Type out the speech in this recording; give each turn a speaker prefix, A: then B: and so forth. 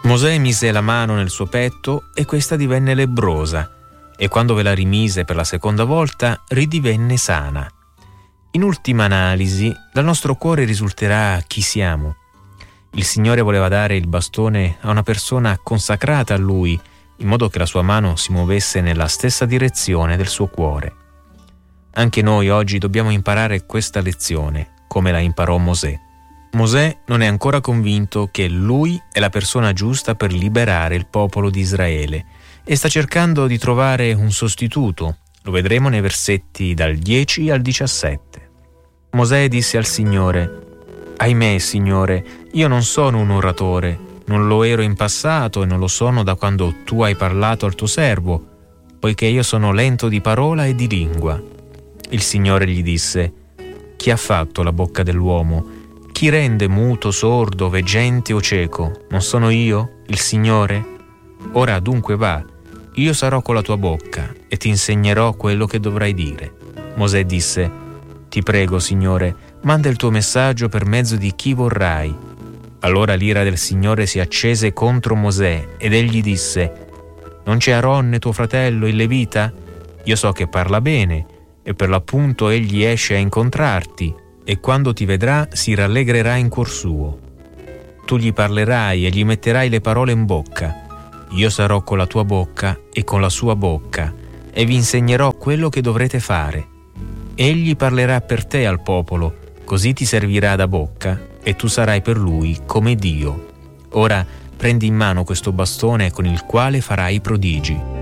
A: Mosè mise la mano nel suo petto e questa divenne lebbrosa, e quando ve la rimise per la seconda volta ridivenne sana. In ultima analisi, dal nostro cuore risulterà chi siamo. Il Signore voleva dare il bastone a una persona consacrata a Lui, in modo che la sua mano si muovesse nella stessa direzione del suo cuore. Anche noi oggi dobbiamo imparare questa lezione, come la imparò Mosè. Mosè non è ancora convinto che lui è la persona giusta per liberare il popolo di Israele e sta cercando di trovare un sostituto. Lo vedremo nei versetti dal 10 al 17. Mosè disse al Signore: «Ahimè, Signore, io non sono un oratore, non lo ero in passato e non lo sono da quando tu hai parlato al tuo servo, poiché io sono lento di parola e di lingua». Il Signore gli disse: «Chi ha fatto la bocca dell'uomo? Chi rende muto, sordo, veggente o cieco? Non sono io, il Signore? Ora dunque va, io sarò con la tua bocca e ti insegnerò quello che dovrai dire». Mosè disse: «Ti prego, Signore, manda il tuo messaggio per mezzo di chi vorrai». Allora l'ira del Signore si accese contro Mosè ed egli disse: «Non c'è Aaron, tuo fratello, il Levita? Io so che parla bene e per l'appunto egli esce a incontrarti e quando ti vedrà si rallegrerà in cuor suo. Tu gli parlerai e gli metterai le parole in bocca. Io sarò con la tua bocca e con la sua bocca e vi insegnerò quello che dovrete fare. Egli parlerà per te al popolo, così ti servirà da bocca e tu sarai per lui come Dio. Ora prendi in mano questo bastone con il quale farai i prodigi».